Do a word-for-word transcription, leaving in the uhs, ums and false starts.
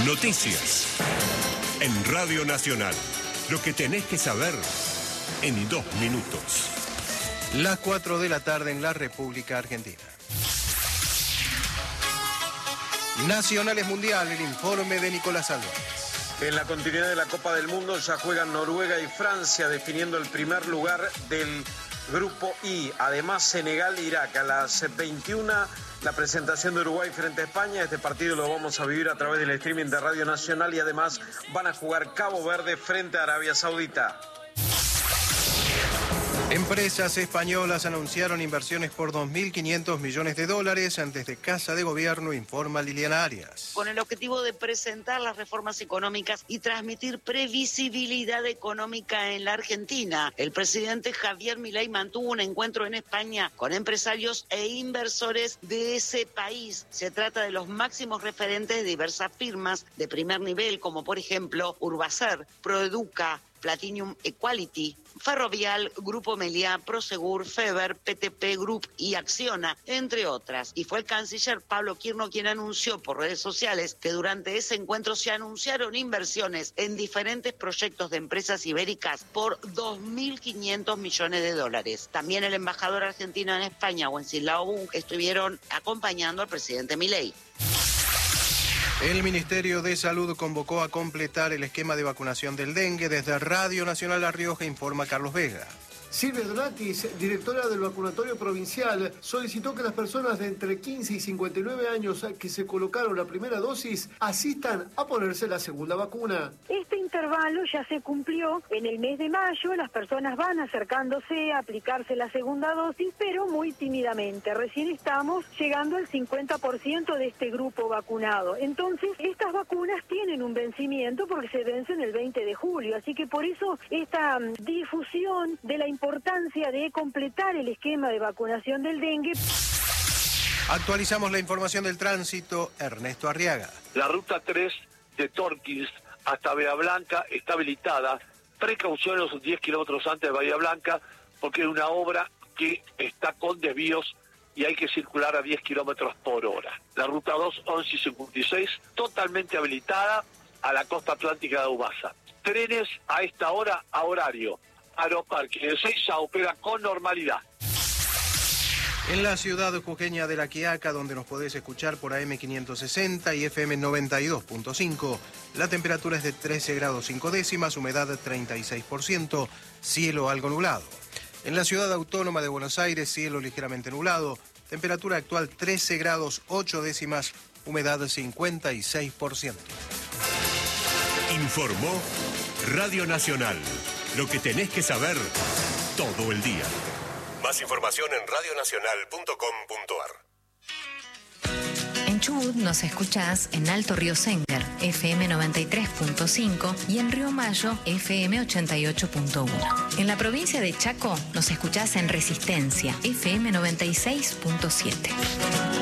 Noticias. En Radio Nacional. Lo que tenés que saber en dos minutos. Las cuatro de la tarde en la República Argentina. Nacionales Mundial, el informe de Nicolás Álvarez. En la continuidad de la Copa del Mundo ya juegan Noruega y Francia definiendo el primer lugar del Grupo I. Además Senegal e Irak a las veintiuna. La presentación de Uruguay frente a España. Este partido lo vamos a vivir a través del streaming de Radio Nacional y además van a jugar Cabo Verde frente a Arabia Saudita. Empresas españolas anunciaron inversiones por dos mil quinientos millones de dólares antes de Casa de Gobierno, informa Liliana Arias. Con el objetivo de presentar las reformas económicas y transmitir previsibilidad económica en la Argentina, el presidente Javier Milei mantuvo un encuentro en España con empresarios e inversores de ese país. Se trata de los máximos referentes de diversas firmas de primer nivel, como por ejemplo Urbacer, Proeduca, Platinum Equality, Ferrovial, Grupo Meliá, Prosegur, Feber, P T P Group y Acciona, entre otras. Y fue el canciller Pablo Quirno quien anunció por redes sociales que durante ese encuentro se anunciaron inversiones en diferentes proyectos de empresas ibéricas por dos mil quinientos millones de dólares. También el embajador argentino en España, Wenceslao Bunge, estuvieron acompañando al presidente Milei. El Ministerio de Salud convocó a completar el esquema de vacunación del dengue. Desde Radio Nacional La Rioja informa Carlos Vega. Silvia Donatis, directora del vacunatorio provincial, solicitó que las personas de entre quince y cincuenta y nueve años que se colocaron la primera dosis asistan a ponerse la segunda vacuna. Este intervalo ya se cumplió en el mes de mayo, las personas van acercándose a aplicarse la segunda dosis, pero muy tímidamente. Recién estamos llegando al cincuenta por ciento de este grupo vacunado. Entonces, estas vacunas tienen un vencimiento porque se vencen el veinte de julio, así que por eso esta um, difusión de la importancia de completar el esquema de vacunación del dengue. Actualizamos la información del tránsito. Ernesto Arriaga. La ruta tres de Torquís hasta Bahía Blanca está habilitada. Precaución los diez kilómetros antes de Bahía Blanca porque es una obra que está con desvíos y hay que circular a diez kilómetros por hora. La ruta dos, once y cincuenta y seis, totalmente habilitada a la costa atlántica de Humasa. Trenes a esta hora a horario. Aeroparque de Ezeiza opera con normalidad. En la ciudad jujeña de La Quiaca, donde nos podés escuchar por A M quinientos sesenta y F M noventa y dos punto cinco, la temperatura es de trece grados cinco décimas, humedad treinta y seis por ciento, cielo algo nublado. En la ciudad autónoma de Buenos Aires, cielo ligeramente nublado, temperatura actual trece grados ocho décimas, humedad cincuenta y seis por ciento. Informó Radio Nacional. Lo que tenés que saber todo el día. Más información en radio nacional punto com punto a r. En Chubut nos escuchás en Alto Río Senker, F M noventa y tres punto cinco y en Río Mayo, F M ochenta y ocho punto uno. En la provincia de Chaco nos escuchás en Resistencia, F M noventa y seis punto siete.